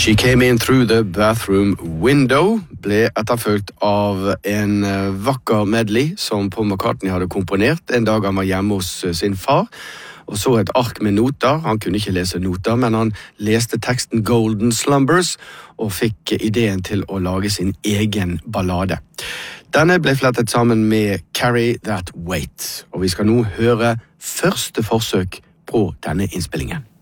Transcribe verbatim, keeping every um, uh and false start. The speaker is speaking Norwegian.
She Came In Through the Bathroom Window ble etterfølgt av en vakker medley som Paul McCartney hadde komponert en dag han var hjemme hos sin far, og så et ark med noter. Han kunne ikke lese noter, men han leste teksten Golden Slumbers og fikk ideen til å lage sin egen ballade. Denne ble flettet sammen med Carry That Weight, og vi skal nå høre første forsøk på denne innspillingen.